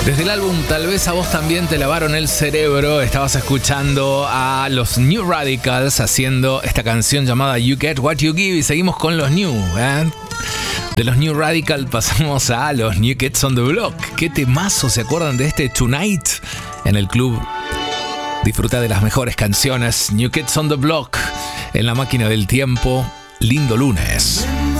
Desde el álbum Tal vez a vos también te lavaron el cerebro, estabas escuchando a los New Radicals haciendo esta canción llamada You Get What You Give y seguimos con los New. De los New Radicals pasamos a los New Kids on the Block. ¿Qué temazo se acuerdan de este Tonight en el club? Disfruta de las mejores canciones. New Kids on the Block en la máquina del tiempo. Lindo lunes.